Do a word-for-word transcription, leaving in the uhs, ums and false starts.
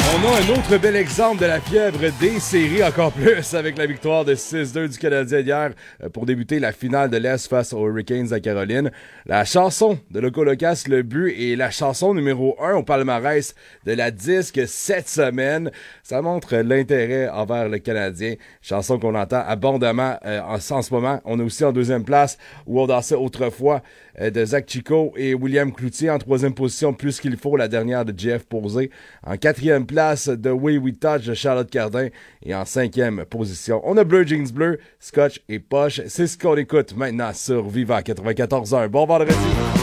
On a un autre bel exemple de la fièvre des séries, encore plus avec la victoire de six deux du Canadien hier pour débuter la finale de l'Est face aux Hurricanes à Caroline. La chanson de Loco Locas, le but, est la chanson numéro un au palmarès de la disque cette semaine. Ça montre l'intérêt envers le Canadien. Chanson qu'on entend abondamment euh, en, en ce moment. On est aussi en deuxième place où on dansait autrefois euh, de Zach Chico et William Cloutier. En troisième position, plus qu'il faut, la dernière de Jeff Posé. En quatrième place, de Way We Touch de Charlotte Cardin. Et en cinquième position, on a Bleu Jeans Bleu, Scotch et Poche. C'est ce qu'on écoute maintenant sur Viva quatre-vingt-quatorze heures. Bon vendredi!